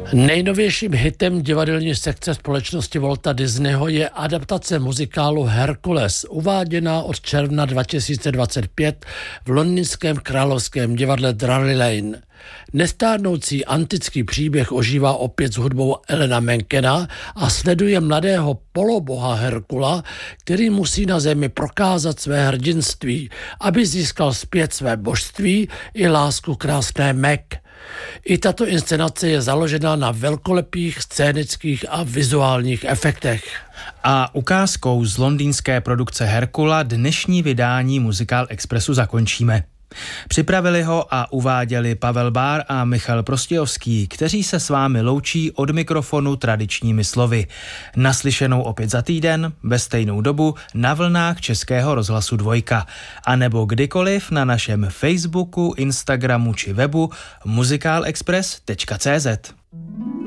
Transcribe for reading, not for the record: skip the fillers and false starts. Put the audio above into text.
Nejnovějším hitem divadelní sekce společnosti Walta Disneyho je adaptace muzikálu Herkules, uváděná od června 2025 v londýnském královském divadle Drury Lane. Nestárnoucí antický příběh ožívá opět s hudbou Alana Menkena a sleduje mladého poloboha Herkula, který musí na zemi prokázat své hrdinství, aby získal zpět své božství i lásku krásné Meg. I tato inscenace je založena na velkolepých scénických a vizuálních efektech. A ukázkou z londýnské produkce Herkula dnešní vydání Muzikál Expressu zakončíme. Připravili ho a uváděli Pavel Bár a Michal Prostějovský, kteří se s vámi loučí od mikrofonu tradičními slovy. Naslyšenou opět za týden, ve stejnou dobu, na vlnách Českého rozhlasu 2, a nebo kdykoliv na našem Facebooku, Instagramu či webu muzikálexpress.cz.